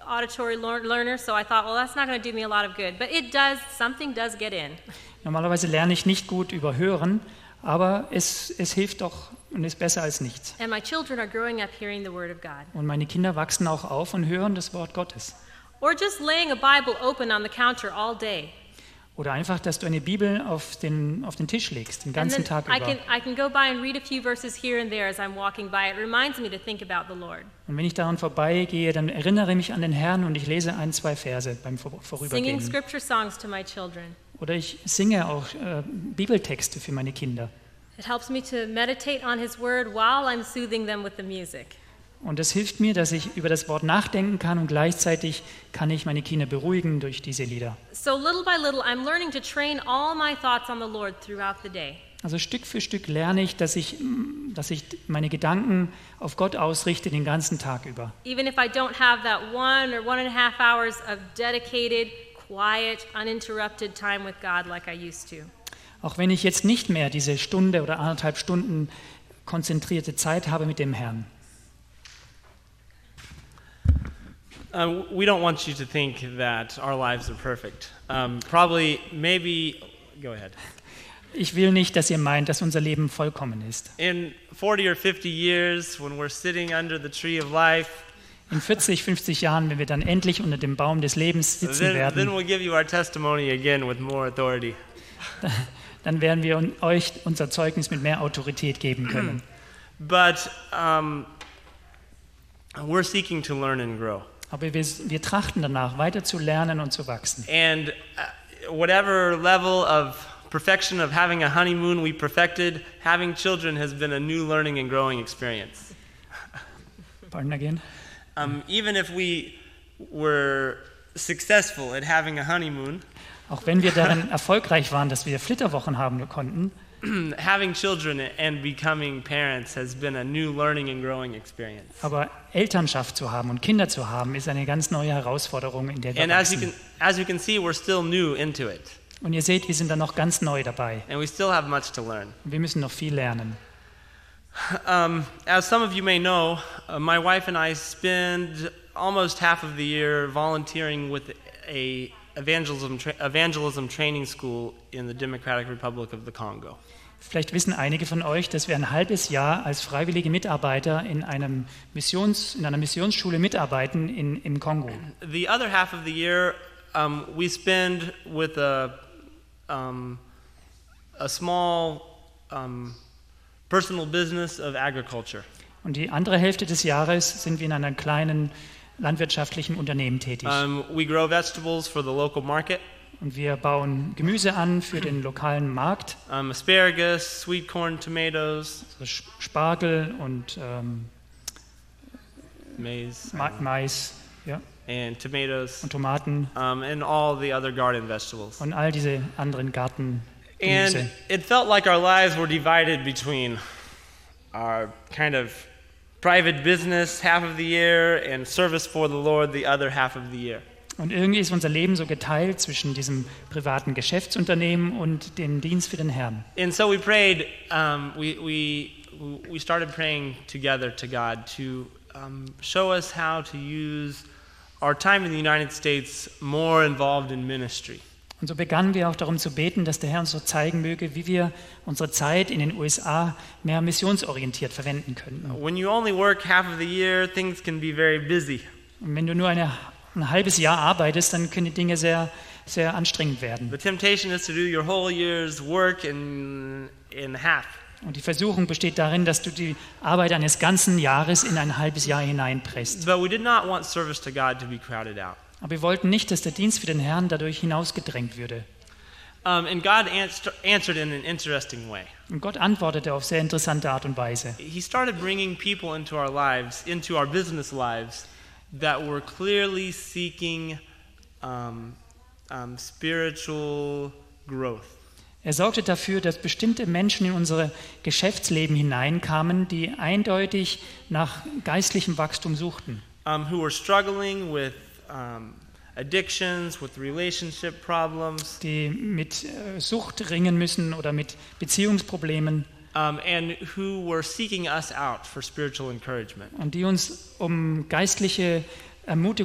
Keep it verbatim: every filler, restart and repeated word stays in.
auditory learner, so I thought, well, that's not going to do me a lot of good. But it does, something does get in. Normalerweise lerne ich nicht gut über Hören, aber es, es hilft doch und ist besser als nichts. And my children are growing up hearing the word of God. Und meine Kinder wachsen auch auf und hören das Wort Gottes. Or just laying a Bible open on the counter all day. Oder einfach, dass du eine Bibel auf den, auf den Tisch legst, den ganzen Tag über. I can, I can go by and read a few verses here and there as I'm walking by. It reminds me to think about the Lord. Und wenn ich daran vorbeigehe, dann erinnere mich an den Herrn und ich lese ein, zwei Verse beim Vor- Vorübergehen. Singing scripture songs to my children. Oder ich singe auch äh, Bibeltexte für meine Kinder. It helps me to meditate on His word while I'm soothing them with the music. Und das hilft mir, dass ich über das Wort nachdenken kann und gleichzeitig kann ich meine Kinder beruhigen durch diese Lieder. So little by little, I'm learning to train all my thoughts on the Lord throughout the day. Also Stück für Stück lerne ich, dass ich, dass ich meine Gedanken auf Gott ausrichte den ganzen Tag über. Even if I don't have that one or one and a half hours of dedicated, quiet, uninterrupted time with God like I used to. Auch wenn ich jetzt nicht mehr diese Stunde oder anderthalb Stunden konzentrierte Zeit habe mit dem Herrn. Uh, we don't want you to think that our lives are perfect. Um, probably, maybe, go ahead. Ich will nicht, dass ihr meint, dass unser Leben vollkommen ist. In forty or fifty years, when we're sitting under the tree of life, in vierzig, fünfzig Jahren, wenn wir dann endlich unter dem Baum des Lebens sitzen then, werden, then we'll give you our testimony again with more authority. Dann werden wir euch unser Zeugnis mit mehr Autorität geben können. But um, we're seeking to learn and grow. Aber wir, wir trachten danach, weiter zu lernen und zu wachsen. And uh, whatever level of perfection of having a honeymoon we perfected, having children has been a new learning and growing experience. Pardon again? Um, even if we were successful at having a honeymoon, auch wenn wir darin erfolgreich waren, dass wir Flitterwochen haben konnten, having children and becoming parents has been a new learning and growing experience. Aber Elternschaft zu haben und Kinder zu haben, ist eine ganz neue Herausforderung, in der wir And as you wachsen. can as you can see, we're still new into it. Und ihr seht, wir sind da noch ganz neu dabei. And we still have much to learn. Und wir müssen noch viel lernen. Um, as some of you may know, uh, my wife and I spend almost half of the year volunteering with a evangelism tra- evangelism training school in the Democratic Republic of the Congo. Vielleicht wissen einige von euch, dass wir ein halbes Jahr als freiwillige Mitarbeiter in, einem Missions, in einer Missionsschule mitarbeiten in, im Kongo. The other half of the year, um, we spend with a, um, a small um, personal business of agriculture. Und die andere Hälfte des Jahres sind wir in einem kleinen landwirtschaftlichen Unternehmen tätig. Um, we grow vegetables for the local market. Und wir bauen Gemüse an für den lokalen Markt. Um, asparagus, sweet corn, tomatoes. Also Spargel und ähm, Maize. Ma- Mais, ja. And tomatoes. Und Tomaten. Um, and all the other garden vegetables. Und all diese anderen Gartengemüse. And it felt like our lives were divided between our kind of private business half of the year and service for the Lord the other half of the year. Und irgendwie ist unser Leben so geteilt zwischen diesem privaten Geschäftsunternehmen und dem Dienst für den Herrn. And so we prayed, um, we, we, we started praying together to God to um, show us how to use our time in the United States more involved in ministry. Und so begannen wir auch darum zu beten, dass der Herr uns so zeigen möge, wie wir unsere Zeit in den U S A mehr missionsorientiert verwenden könnten. When you only work half of the year, things can be very busy. Und wenn du nur eine, ein halbes Jahr arbeitest, dann können die Dinge sehr, sehr anstrengend werden. The temptation is to do your whole year's work in, in half. Und die Versuchung besteht darin, dass du die Arbeit eines ganzen Jahres in ein halbes Jahr hineinpresst. But we did not want service to God to be crowded out. Aber wir wollten nicht, dass der Dienst für den Herrn dadurch hinausgedrängt würde. Um, and God answer, answered in an interesting way. Und Gott antwortete auf sehr interessante Art und Weise. He started bringing people into our lives, into our business lives, that were clearly seeking um, um, spiritual growth. Er sorgte dafür, dass bestimmte Menschen in unser Geschäftsleben hineinkamen, die eindeutig nach geistlichem Wachstum suchten. Um, who were struggling with um, addictions, with relationship problems. Die mit äh, Sucht ringen müssen oder mit Beziehungsproblemen. Um, and who were seeking us out for spiritual encouragement. Und die uns um geistliche Ermutigung